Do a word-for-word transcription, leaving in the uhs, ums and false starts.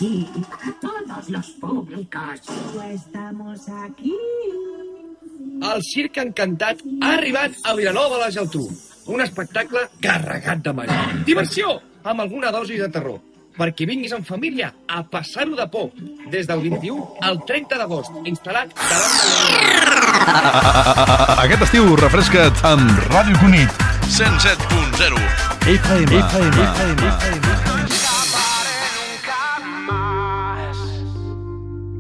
sí, para todos los públicos. Estamos aquí. El Circ Encantat ha arribat a Vilanova de la Geltrú. Un espectacle carregat de màgia. Diversió, amb alguna dosi de terror. Perquè vinguis en família a passar-ho de por. Des del vint-i-u al trenta d'agost, instal·lat davant de la... Aquest estiu refresca't amb Ràdio Cunit. cent set punt zero F M. F M. F M.